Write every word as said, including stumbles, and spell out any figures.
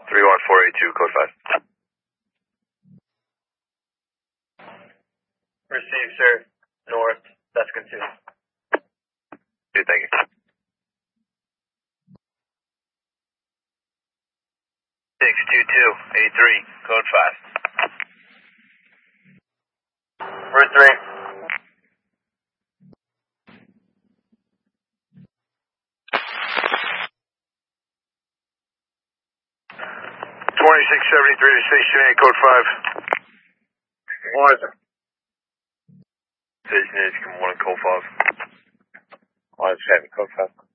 three one four eight two, code five. Received, sir. North, Tuscan two. Okay, thank you. six two two eight three, code five. Route three. twenty-six seventy-three to Station eight, code five. One, sir. Station eight, come one, code five. One, seven, code five.